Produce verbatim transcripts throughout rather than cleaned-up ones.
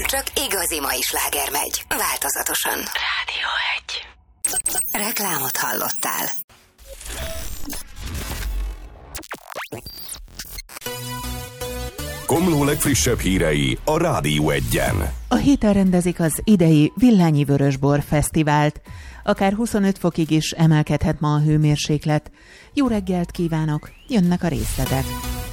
csak igazi mai sláger megy, változatosan. Rádió egy. Reklámot hallottál. Komló legfrissebb hírei a Rádió egyen. A héten rendezik az idei Villányi Vörösbor Fesztivált. Akár huszonöt fokig is emelkedhet ma a hőmérséklet. Jó reggelt kívánok, jönnek a részletek.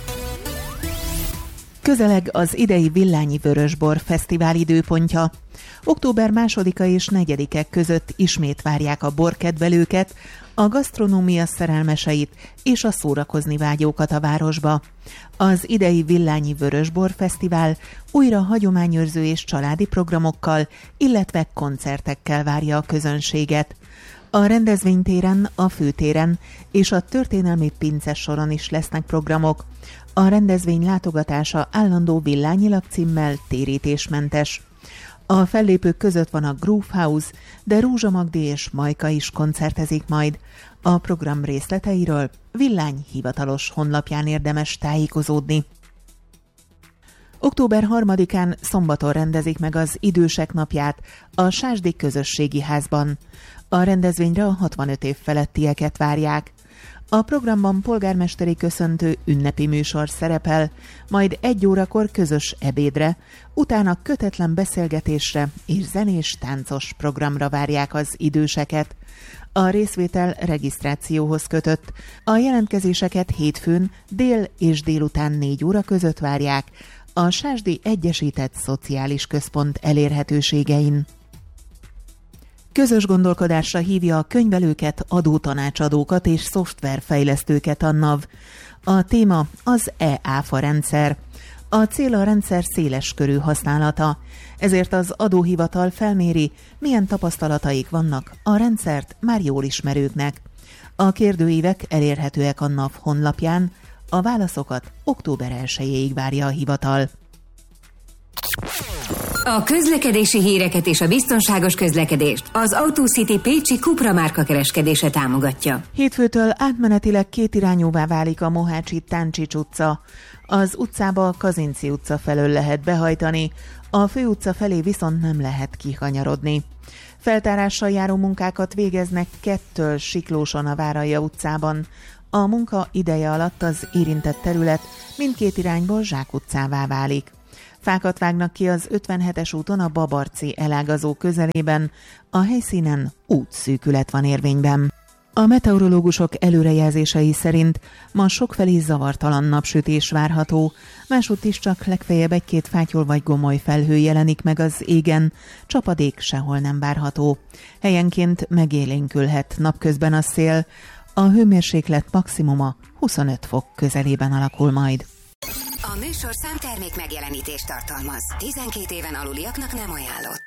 Közeleg az idei Villányi Vörösbor Fesztivál időpontja. Október másodika és negyedike között ismét várják a borkedvelőket, a gasztronómia szerelmeseit és a szórakozni vágyókat a városba. Az idei Villányi Vörösbor Fesztivál újra hagyományőrző és családi programokkal, illetve koncertekkel várja a közönséget. A rendezvénytéren, a főtéren és a történelmi pinces soron is lesznek programok. A rendezvény látogatása állandó villányilag címmel térítésmentes. A fellépők között van a Groove House, de Rózsa Magdi és Majka is koncertezik majd. A program részleteiről Villány hivatalos honlapján érdemes tájékozódni. Október harmadikán szombaton rendezik meg az Idősek napját a Sásdi Közösségi Házban. A rendezvényre a hatvanöt év felettieket várják. A programban polgármesteri köszöntő ünnepi műsor szerepel, majd egy órakor közös ebédre, utána kötetlen beszélgetésre és zenés táncos programra várják az időseket. A részvétel regisztrációhoz kötött. A jelentkezéseket hétfőn dél és délután négy óra között várják a Sásdi Egyesített Szociális Központ elérhetőségein. Közös gondolkodásra hívja a könyvelőket, adótanácsadókat és szoftverfejlesztőket a NAV. A téma az e-áfa rendszer. A cél a rendszer széles körű használata, ezért az adóhivatal felméri, milyen tapasztalataik vannak a rendszert már jól ismerőknek. A kérdőívek elérhetőek a NAV honlapján, a válaszokat október elsejéig várja a hivatal. A közlekedési híreket és a biztonságos közlekedést az AutoCity Pécsi Cupra márka kereskedése támogatja. Hétfőtől átmenetileg kétirányúvá válik a Mohácsi-Táncsics utca. Az utcába a Kazinczy utca felől lehet behajtani, a főutca felé viszont nem lehet kikanyarodni. Feltárással járó munkákat végeznek kettől Siklóson a Váralja utcában. A munka ideje alatt az érintett terület mindkét irányból zsákutcává válik. Fákat vágnak ki az ötvenhetes úton a Babarci elágazó közelében, a helyszínen útszűkület van érvényben. A meteorológusok előrejelzései szerint ma sokfelé zavartalan napsütés várható, másútt is csak legfeljebb egy-két fátyol vagy gomoly felhő jelenik meg az égen, csapadék sehol nem várható. Helyenként megélénkülhet napközben a szél, a hőmérséklet maximuma huszonöt fok közelében alakul majd. A műsor számtermék megjelenítést tartalmaz. tizenkét éven aluliaknak nem ajánlott.